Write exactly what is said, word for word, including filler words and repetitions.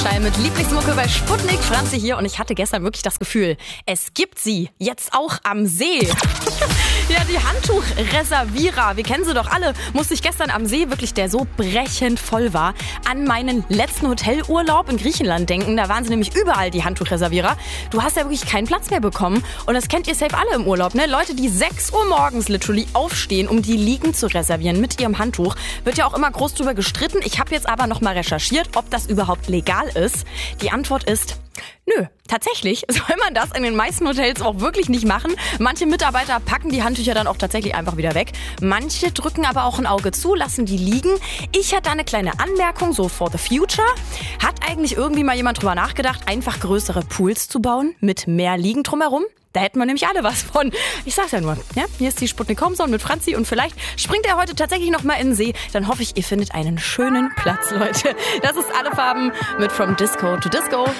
Mit Lieblingsmucke bei Sputnik, Franzi hier und ich hatte gestern wirklich das Gefühl, es gibt sie jetzt auch am See. Ja, die Handtuchreservierer, wir kennen sie doch alle, musste ich gestern am See, wirklich der so brechend voll war, an meinen letzten Hotelurlaub in Griechenland denken. Da waren sie nämlich überall, die Handtuchreservierer. Du hast ja wirklich keinen Platz mehr bekommen und das kennt ihr safe alle im Urlaub, ne? Leute, die sechs Uhr morgens literally aufstehen, um die Liegen zu reservieren mit ihrem Handtuch. Wird ja auch immer groß drüber gestritten. Ich habe jetzt aber nochmal recherchiert, ob das überhaupt legal ist. Die Antwort ist, nö, tatsächlich soll man das in den meisten Hotels auch wirklich nicht machen. Manche Mitarbeiter packen die Handtücher dann auch tatsächlich einfach wieder weg. Manche drücken aber auch ein Auge zu, lassen die liegen. Ich hatte da eine kleine Anmerkung, so for the future. Hat eigentlich irgendwie mal jemand drüber nachgedacht, einfach größere Pools zu bauen mit mehr Liegen drumherum? Da hätten wir nämlich alle was von. Ich sag's ja nur. Ja? Hier ist die Sputnik Homezone mit Franzi und vielleicht springt er heute tatsächlich noch mal in den See. Dann hoffe ich, ihr findet einen schönen Platz, Leute. Das ist Alle Farben mit From Disco to Disco.